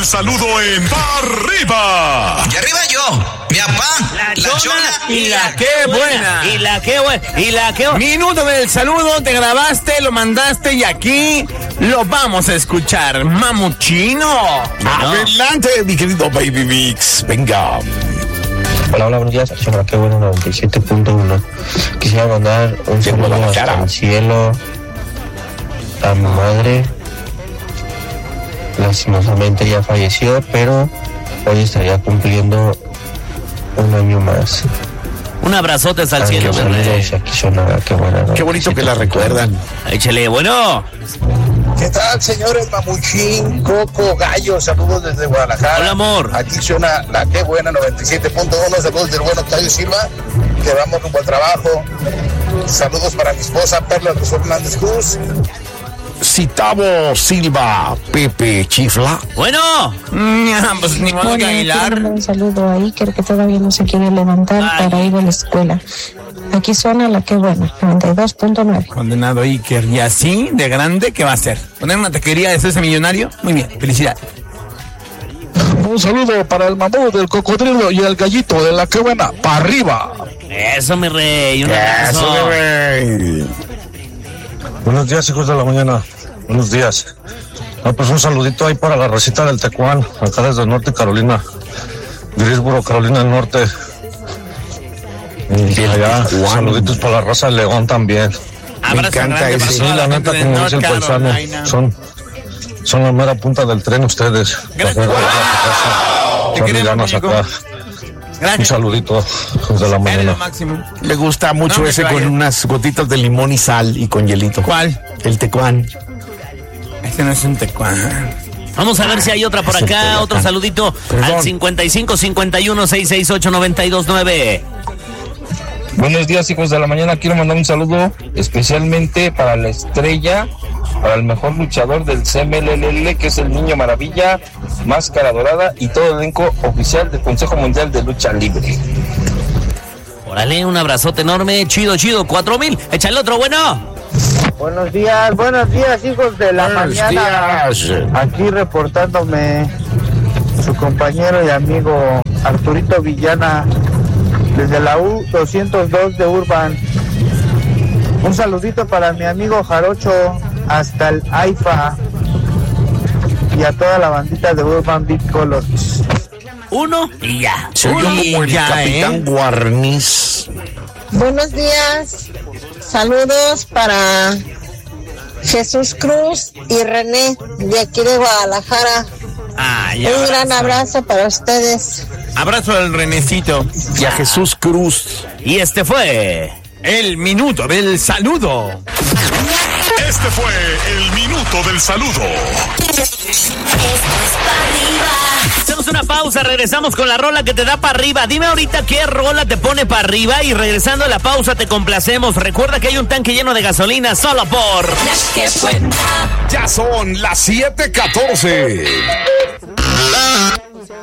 del saludo en Arriba. Y arriba yo, mi papá, la chona y la qué buena. Y la qué buena. Y la qué buena. Minuto del saludo, te grabaste, lo mandaste y aquí lo vamos a escuchar. Mamuchino. Adelante, mi querido Baby Mix. Venga. Hola, buenos días. Soy Qué Bueno 97.1. Quisiera mandar un saludo hasta el cielo a mi madre. Lastimosamente ya falleció, pero hoy estaría cumpliendo un año más. Un abrazote hasta el cielo, saludos, aquí Sonora, Qué Buena. Qué bonito que la recuerdan. Échale, bueno. ¿Qué tal, señores? Mamuchín, Coco, Gallo, saludos desde Guadalajara. Hola, amor. Aquí suena la Qué Buena 97.1, saludos del buen Octavio Silva, que vamos rumbo al trabajo. Saludos para mi esposa Perla Luz Hernández Cruz. Citavo Silva, Pepe Chifla. Bueno. Pues ni modo que Aguilar. Un saludo a Iker, que todavía no se quiere levantar para ir a la escuela. Aquí suena la Qué Buena, 92.9. Condenado Iker. Y así, de grande, ¿qué va a hacer? ¿Poner una taquería de ese millonario? Muy bien, felicidades. Un saludo para el mamut, del cocodrilo y el gallito de la Qué Buena, para arriba. Eso, mi rey. Un abrazo. Eso, bebé. Buenos días, hijos de la mañana. Buenos días. No, pues un saludito ahí para la racita del Tecuán, acá desde Norte Carolina, Greensboro, Carolina del Norte. Y allá, saluditos para la raza del León también. Me encanta ese. Sí, la neta, como dice el paisano, son la mera punta del tren ustedes. Gracias. Te queremos, acá. Gracias. Un saludito, hijos de la Eres mañana. lo máximo. Le gusta mucho No, ese me con vaya. unas gotitas de limón y sal y con hielito. ¿Cuál? El Tecuán. Este no es un tecuán. Vamos a ver si hay otra por acá. Otro saludito al 55 51 668 929. Buenos días, hijos de la mañana. Quiero mandar un saludo especialmente para la estrella, para el mejor luchador del CMLL, que es el Niño Maravilla, Máscara Dorada y todo el elenco oficial del Consejo Mundial de Lucha Libre. Órale, un abrazote enorme. Chido, 4000. Échale otro, bueno. Buenos días, hijos de la mañana. Aquí reportándome su compañero y amigo Arturito Villana desde la U202 de Urban. Un saludito para mi amigo Jarocho hasta el AIFA y a toda la bandita de Urban Beat Colors. Uno y ya. Se oyó como el Capitán Guarniz. Buenos días. Saludos para Jesús Cruz y René de aquí de Guadalajara. Un gran abrazo para ustedes. Abrazo al Renecito y a Jesús Cruz. Y este fue el minuto del saludo. Este fue el minuto del saludo. Hacemos una pausa, regresamos con la rola que te da para arriba. Dime ahorita qué rola te pone para arriba y regresando a la pausa te complacemos. Recuerda que hay un tanque lleno de gasolina solo por La Qué Buena. Ya son las 7:14.